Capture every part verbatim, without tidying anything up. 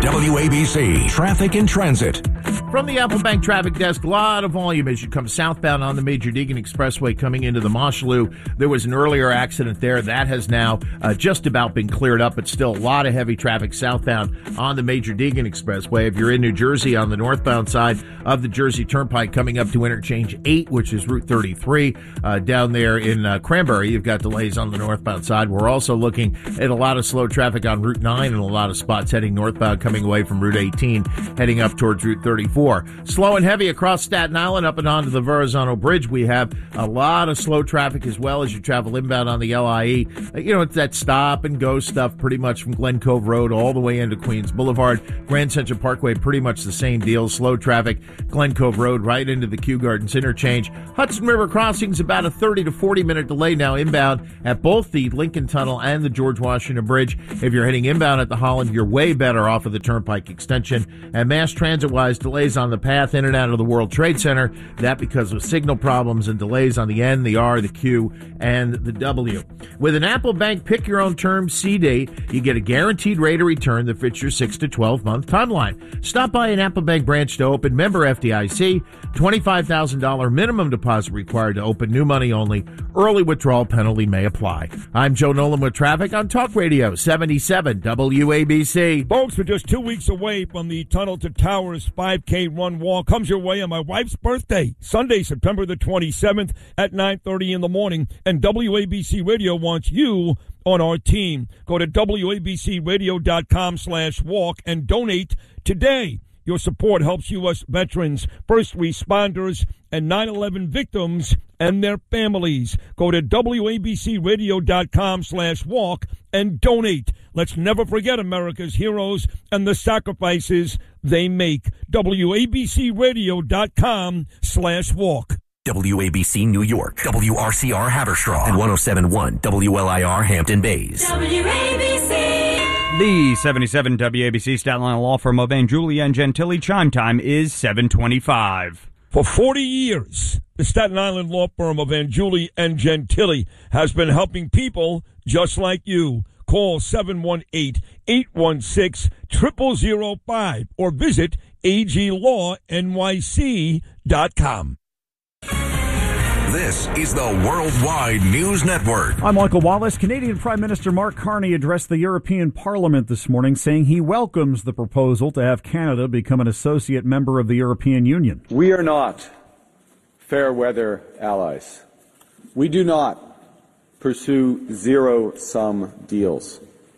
W A B C Traffic and Transit. From the Apple Bank Traffic Desk, a lot of volume as you come southbound on the Major Deegan Expressway coming into the Mosholu. There was an earlier accident there. That has now uh, just about been cleared up, but still a lot of heavy traffic southbound on the Major Deegan Expressway. If you're in New Jersey on the northbound side of the Jersey Turnpike coming up to Interchange eight, which is Route thirty-three, uh, down there in uh, Cranberry, you've got delays on the northbound side. We're also looking at a lot of slow traffic on Route nine and a lot of spots heading northbound coming away from Route eighteen, heading up towards Route thirty-four. Slow and heavy across Staten Island up and onto the Verrazano Bridge. We have a lot of slow traffic as well as you travel inbound on the L I E. You know, it's that stop and go stuff pretty much from Glen Cove Road all the way into Queens Boulevard. Grand Central Parkway, pretty much the same deal. Slow traffic, Glen Cove Road right into the Kew Gardens interchange. Hudson River Crossing's about a thirty to forty minute delay now inbound at both the Lincoln Tunnel and the George Washington Bridge. If you're heading inbound at the Holland, you're way better off of the Turnpike extension. And mass transit-wise, delays on the path in and out of the World Trade Center. That because of signal problems and delays on the N, the R, the Q, and the W. With an Apple Bank Pick Your Own Term C-Date, you get a guaranteed rate of return that fits your six to twelve month timeline. Stop by an Apple Bank branch to open. Member F D I C. twenty-five thousand dollars minimum deposit required to open. New money only. Early withdrawal penalty may apply. I'm Joe Nolan with traffic on Talk Radio seventy-seven W A B C. Folks, we're just two weeks away from the Tunnel to Towers five K run walk. Comes your way on my wife's birthday, Sunday, September the twenty-seventh at nine thirty in the morning. And W A B C Radio wants you on our team. Go to W A B C radio dot com slash walk and donate today. Your support helps U S veterans, first responders, and nine eleven victims and their families. Go to W A B C radio dot com slash walk and donate. Let's never forget America's heroes and the sacrifices they make. W A B C radio dot com slash walk. W A B C New York, W R C R Haverstraw, and one oh seven point one W L I R Hampton Bays. W A B C. The seventy-seven W A B C Staten Island law firm of Angiulia and Gentili. Chime time is seven twenty-five. For forty years, the Staten Island law firm of Angiulia and Gentili has been helping people just like you. Call seven one eight, eight one six, zero zero zero five or visit A G law N Y C dot com. This is the Worldwide News Network. I'm Michael Wallace. Canadian Prime Minister Mark Carney addressed the European Parliament this morning, saying he welcomes the proposal to have Canada become an associate member of the European Union. We are not fair weather allies. We do not pursue zero-sum deals.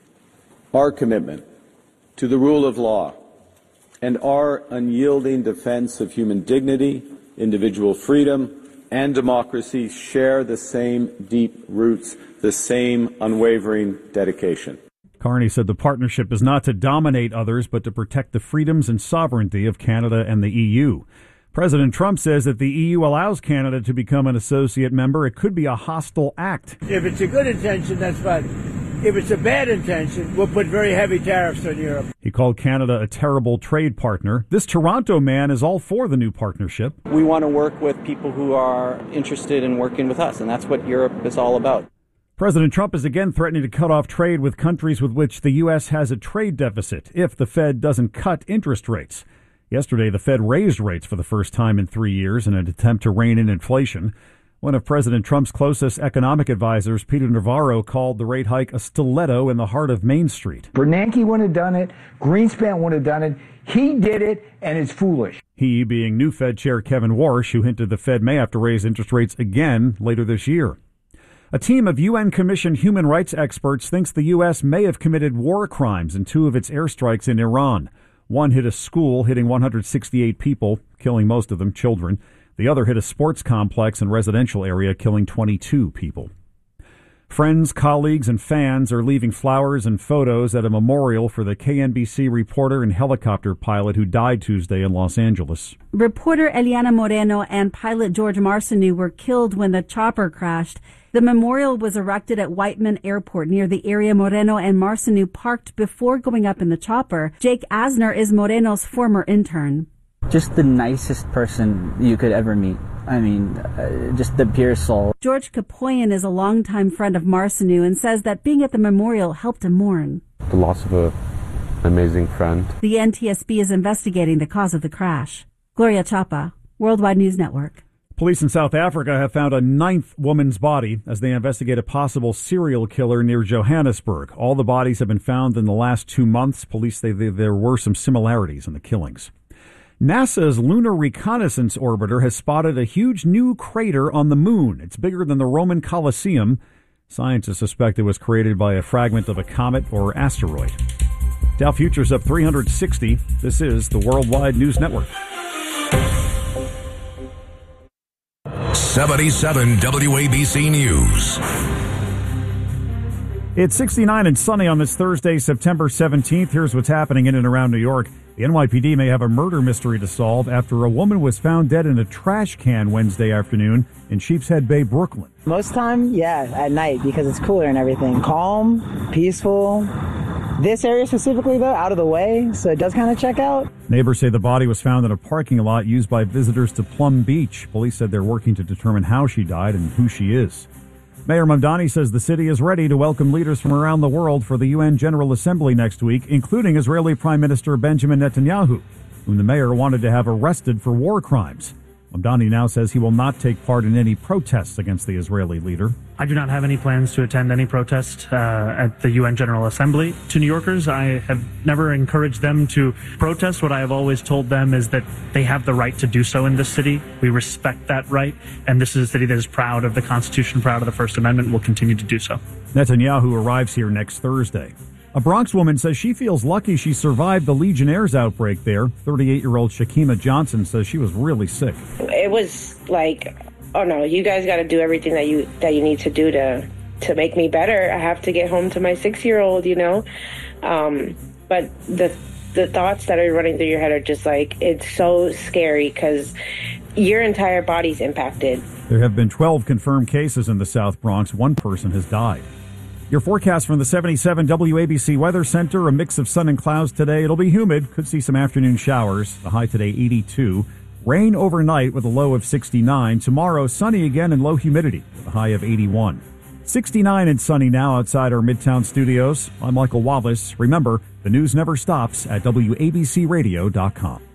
Our commitment to the rule of law and our unyielding defense of human dignity, individual freedom, and democracy share the same deep roots, the same unwavering dedication. Carney said the partnership is not to dominate others, but to protect the freedoms and sovereignty of Canada and the E U. President Trump says that the E U allows Canada to become an associate member. It could be a hostile act. If it's a good intention, that's fine. If it's a bad intention, we'll put very heavy tariffs on Europe. He called Canada a terrible trade partner. This Toronto man is all for the new partnership. We want to work with people who are interested in working with us, and that's what Europe is all about. President Trump is again threatening to cut off trade with countries with which the U S has a trade deficit if the Fed doesn't cut interest rates. Yesterday, the Fed raised rates for the first time in three years in an attempt to rein in inflation. One of President Trump's closest economic advisors, Peter Navarro, called the rate hike a stiletto in the heart of Main Street. Bernanke wouldn't have done it. Greenspan wouldn't have done it. He did it, and it's foolish. He being new Fed Chair Kevin Warsh, who hinted the Fed may have to raise interest rates again later this year. A team of U N-commissioned human rights experts thinks the U S may have committed war crimes in two of its airstrikes in Iran. One hit a school, hitting one hundred sixty-eight people, killing most of them children. The other hit a sports complex and residential area, killing twenty-two people. Friends, colleagues, and fans are leaving flowers and photos at a memorial for the K N B C reporter and helicopter pilot who died Tuesday in Los Angeles. Reporter Eliana Moreno and pilot George Marcineau were killed when the chopper crashed. The memorial was erected at Whiteman Airport near the area Moreno and Marcineau parked before going up in the chopper. Jake Asner is Moreno's former intern. Just the nicest person you could ever meet. I mean, uh, just the pure soul. George Kapoyan is a longtime friend of Marcineau and says that being at the memorial helped him mourn. The loss of a amazing friend. The N T S B is investigating the cause of the crash. Gloria Chapa, Worldwide News Network. Police in South Africa have found a ninth woman's body as they investigate a possible serial killer near Johannesburg. All the bodies have been found in the last two months. Police say there were some similarities in the killings. NASA's Lunar Reconnaissance Orbiter has spotted a huge new crater on the moon. It's bigger than the Roman Colosseum. Scientists suspect it was created by a fragment of a comet or asteroid. Dow Futures up three hundred sixty. This is the Worldwide News Network. seventy-seven W A B C News. It's sixty-nine and sunny on this Thursday, September seventeenth. Here's what's happening in and around New York. The N Y P D may have a murder mystery to solve after a woman was found dead in a trash can Wednesday afternoon in Sheepshead Bay, Brooklyn. Most time, yeah, at night because it's cooler and everything. Calm, peaceful. This area specifically, though, out of the way, so it does kind of check out. Neighbors say the body was found in a parking lot used by visitors to Plum Beach. Police said they're working to determine how she died and who she is. Mayor Mamdani says the city is ready to welcome leaders from around the world for the U N General Assembly next week, including Israeli Prime Minister Benjamin Netanyahu, whom the mayor wanted to have arrested for war crimes. Mamdani now says he will not take part in any protests against the Israeli leader. I do not have any plans to attend any protest uh, at the U N General Assembly. To New Yorkers, I have never encouraged them to protest. What I have always told them is that they have the right to do so in this city. We respect that right, and this is a city that is proud of the Constitution, proud of the First Amendment, and will continue to do so. Netanyahu arrives here next Thursday. A Bronx woman says she feels lucky she survived the Legionnaires outbreak there. thirty-eight-year-old Shakima Johnson says she was really sick. It was like, oh no, you guys got to do everything that you that you need to do to to make me better. I have to get home to my six-year-old, you know. Um, but the the thoughts that are running through your head are just like, it's so scary because your entire body's impacted. There have been twelve confirmed cases in the South Bronx. One person has died. Your forecast from the seventy-seven W A B C Weather Center, a mix of sun and clouds today. It'll be humid. Could see some afternoon showers. The high today, eighty-two. Rain overnight with a low of sixty-nine. Tomorrow, sunny again and low humidity with a high of eighty-one. sixty-nine and sunny now outside our Midtown studios. I'm Michael Wallace. Remember, the news never stops at W A B C radio dot com.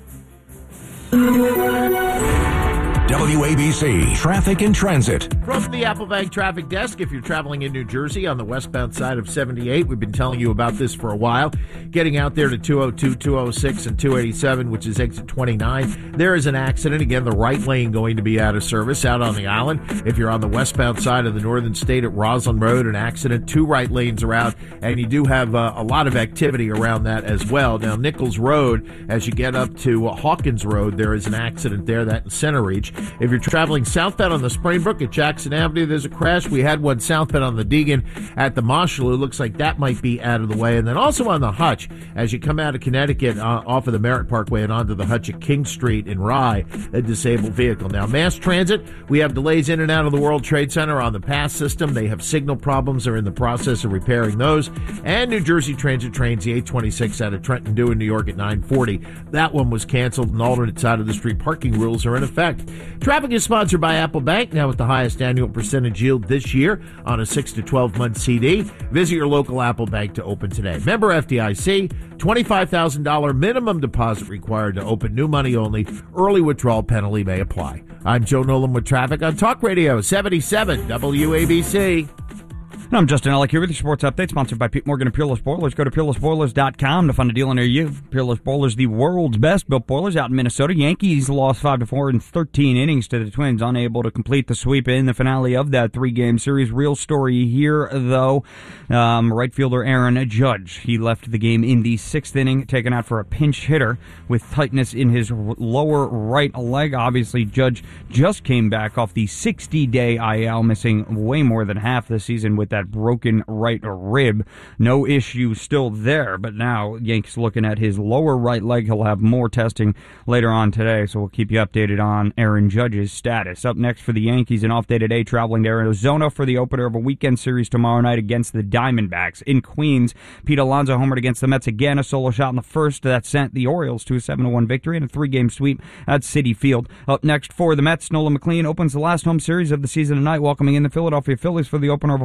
W A B C Traffic and Transit. From the Apple Bank Traffic Desk, if you're traveling in New Jersey on the westbound side of seventy-eight, we've been telling you about this for a while. Getting out there to two oh two, two oh six, and two eighty-seven, which is exit twenty-nine, there is an accident. Again, the right lane going to be out of service out on the island. If you're on the westbound side of the northern state at Roslyn Road, an accident. Two right lanes are out, and you do have uh, a lot of activity around that as well. Now, Nichols Road, as you get up to uh, Hawkins Road, there is an accident there, that in Center Reach. If you're traveling southbound on the Springbrook at Jackson Avenue, there's a crash. We had one southbound on the Deegan at the Mosholu. Looks like that might be out of the way. And then also on the Hutch, as you come out of Connecticut uh, off of the Merritt Parkway and onto the Hutch at King Street in Rye, a disabled vehicle. Now, mass transit, we have delays in and out of the World Trade Center on the pass system. They have signal problems. They're in the process of repairing those. And New Jersey Transit trains, the eight twenty-six out of Trenton due in New York at nine forty. That one was canceled. An alternate side of the street parking rules are in effect. Traffic is sponsored by Apple Bank, now with the highest annual percentage yield this year on a six to twelve month C D. Visit your local Apple Bank to open today. Member F D I C, twenty-five thousand dollars minimum deposit required to open, new money only. Early withdrawal penalty may apply. I'm Joe Nolan with traffic on Talk Radio seventy-seven W A B C. And I'm Justin Ellick here with your sports update, sponsored by Pete Morgan and Peerless Boilers. Go to peerless boilers dot com to find a deal near you. Peerless Boilers, the world's best built boilers out in Minnesota. Yankees lost five to four in thirteen innings to the Twins, unable to complete the sweep in the finale of that three-game series. Real story here, though. Um, right fielder Aaron Judge, he left the game in the sixth inning, taken out for a pinch hitter with tightness in his lower right leg. Obviously, Judge just came back off the sixty-day I L, missing way more than half the season with that broken right rib. No issue still there, but now Yankees looking at his lower right leg. He'll have more testing later on today, so we'll keep you updated on Aaron Judge's status. Up next for the Yankees, an off day today, traveling to Arizona for the opener of a weekend series tomorrow night against the Diamondbacks in Queens. Pete Alonso homered against the Mets again, a solo shot in the first that sent the Orioles to a seven to one victory and a three-game sweep at Citi Field. Up next for the Mets, Nolan McLean opens the last home series of the season tonight, welcoming in the Philadelphia Phillies for the opener of a four-game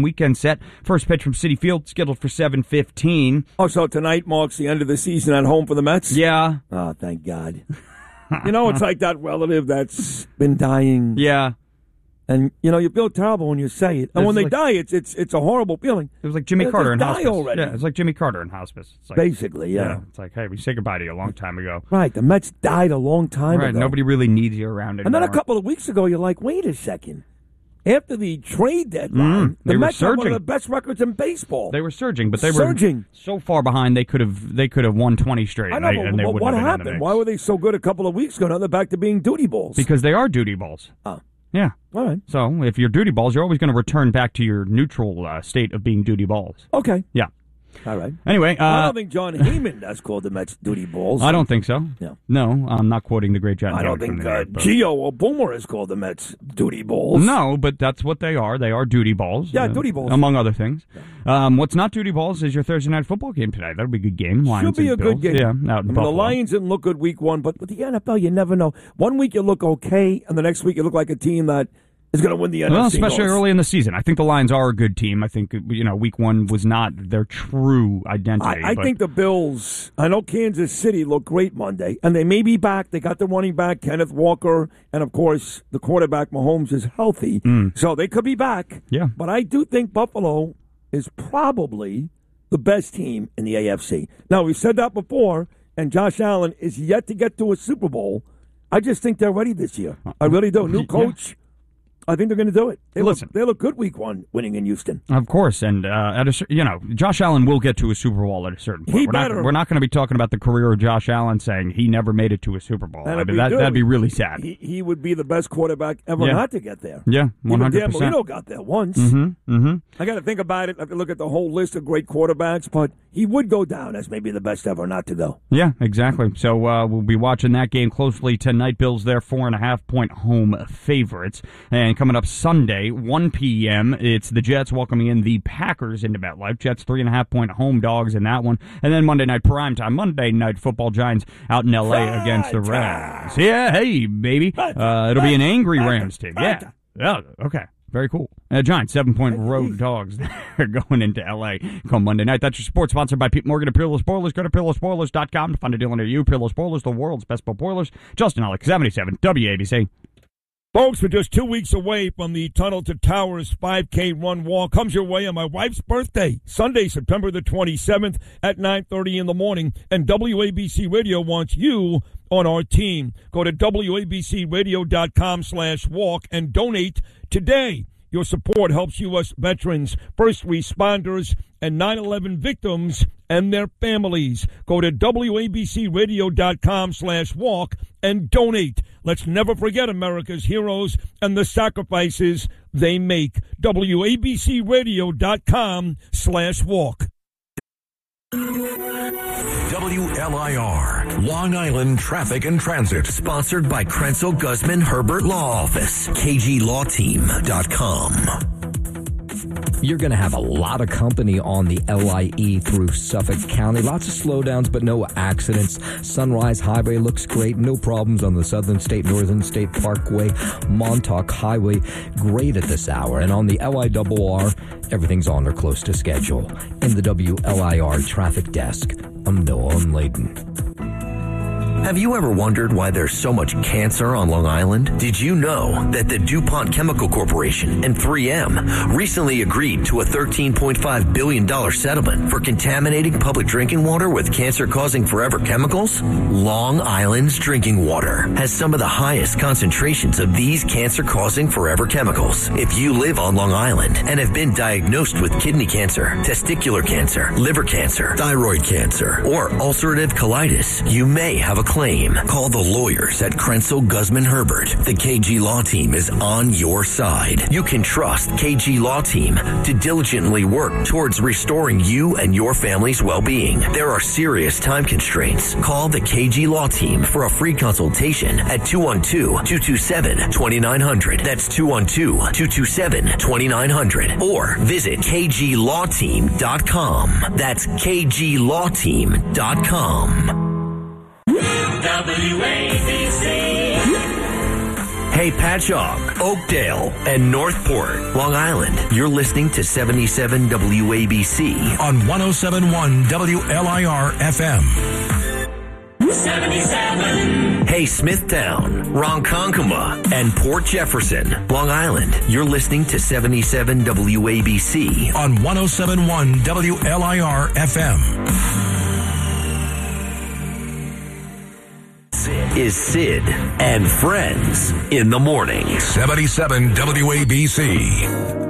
p.m. weekend set. First pitch from Citi Field scheduled for seven fifteen. Oh, so tonight marks the end of the season at home for the Mets? Yeah. Oh, thank God. You know, it's like that relative that's been dying. Yeah. And, you know, you feel terrible when you say it. And It's when they like- die, it's it's it's a horrible feeling. It was like Jimmy They Carter in just die hospice. already. Yeah, it's like Jimmy Carter in hospice. It's like, Basically, yeah. It's like, hey, we said goodbye to you a long time ago. Right, the Mets died a long time Right, ago. nobody really needs you around And anymore. then a couple of weeks ago, you're like, wait a second. After the trade deadline, Mm, they the were Mets had one surging. of the best records in baseball. They were surging, but they Surging. were so far behind they could have they could have won twenty straight. I know, and they, but and they what, wouldn't what have been in the happened? mix. Why were they so good a couple of weeks ago? Now they're back to being duty balls. Because they are duty balls. Oh. Yeah. All right. So if you're duty balls, you're always going to return back to your neutral uh, state of being duty balls. Okay. Yeah. All right. Anyway, uh, I don't think John Heyman has called the Mets duty balls. I don't think so. No. No, I'm not quoting the great John. I don't Howard from think the uh, Net, but- Gio or Boomer has called the Mets duty balls. No, but that's what they are. They are duty balls. Yeah, uh, duty balls. Among other things. Um, what's not duty balls is your Thursday night football game tonight. That'll be a good game. Lions Should be and a good Bills. game. Yeah, out I in mean, the Buffalo. Lions didn't look good week one, but with the N F L, you never know. One week you look okay, and the next week you look like a team that is going to win the N F C Well, especially North. early in the season. I think the Lions are a good team. I think, you know, week one was not their true identity. I, I but think the Bills, I know Kansas City looked great Monday, and they may be back. They got the running back, Kenneth Walker, and of course, the quarterback, Mahomes, is healthy. Mm. So they could be back. Yeah. But I do think Buffalo is probably the best team in the A F C. Now, we've said that before, and Josh Allen is yet to get to a Super Bowl. I just think they're ready this year. I really do. New coach. I think they're going to do it. They Listen. look, they look good week one, winning in Houston. Of course, and uh, at a cer- you know, Josh Allen will get to a Super Bowl at a certain point. He we're better. not, we're not going to be talking about the career of Josh Allen saying he never made it to a Super Bowl. And I if mean, we that, do, that'd be really sad. He, he would be the best quarterback ever Yeah. not to get there. Yeah, one hundred Even Dan percent. Marino got there once. Mm-hmm, mm-hmm. I got to think about it. I have to look at the whole list of great quarterbacks, but he would go down as maybe the best ever not to go. Yeah, exactly. So uh, we'll be watching that game closely tonight. Bills, they're four and a half point home favorites. And coming up Sunday, one p.m., it's the Jets welcoming in the Packers into MetLife. Jets, three and a half point home dogs in that one. And then Monday night primetime, Monday night football, Giants out in L A against the Rams. Yeah, hey, baby. Uh, it'll be an angry Rams team. Yeah. Yeah, okay. Very cool. Uh, Giants, seven-point road dogs. They're going into L A come Monday night. That's your sports, sponsored by Pete Morgan of Peerless Spoilers. Go to peerless spoilers dot com to find a deal near you. Peerless Spoilers, the world's best boat boilers. Justin Alec, seventy-seven W A B C. Folks, we're just two weeks away from the Tunnel to Towers five K run walk. Comes your way on my wife's birthday, Sunday, September the twenty-seventh at nine thirty in the morning. And W A B C Radio wants you on our team. Go to W A B C radio dot com slash walk and donate today. Your support helps U S veterans, first responders, and nine eleven victims and their families. Go to W A B C radio dot com slash walk and donate. Let's never forget America's heroes and the sacrifices they make. W A B C radio dot com slash walk. W L I R, Long Island Traffic and Transit. Sponsored by Krenzel Guzman Herbert Law Office, K G law team dot com. You're going to have a lot of company on the L I E through Suffolk County. Lots of slowdowns, but no accidents. Sunrise Highway looks great. No problems on the Southern State, Northern State Parkway, Montauk Highway. Great at this hour. And on the L I R R, everything's on or close to schedule. In the W L I R Traffic Desk, I'm Noah Layden. Have you ever wondered why there's so much cancer on Long Island? Did you know that the DuPont Chemical Corporation and three M recently agreed to a thirteen point five billion dollars settlement for contaminating public drinking water with cancer-causing forever chemicals? Long Island's drinking water has some of the highest concentrations of these cancer-causing forever chemicals. If you live on Long Island and have been diagnosed with kidney cancer, testicular cancer, liver cancer, thyroid cancer, or ulcerative colitis, you may have a claim. Call the lawyers at Krenzel Guzman Herbert. The K G Law Team is on your side. You can trust K G Law Team to diligently work towards restoring you and your family's well-being. There are serious time constraints. Call the K G Law Team for a free consultation at two one two, two two seven, two nine zero zero. That's two one two, two two seven, two nine zero zero. Or visit K G law team dot com. That's K G law team dot com. W A B C. Hey, Patchogue, Oakdale, and Northport, Long Island. You're listening to seventy-seven W A B C on one oh seven point one W L I R F M. seventy-seven. Hey, Smithtown, Ronkonkoma, and Port Jefferson, Long Island. You're listening to seventy-seven W A B C on one oh seven point one W L I R F M. Is Sid and Friends in the Morning. seventy-seven W A B C.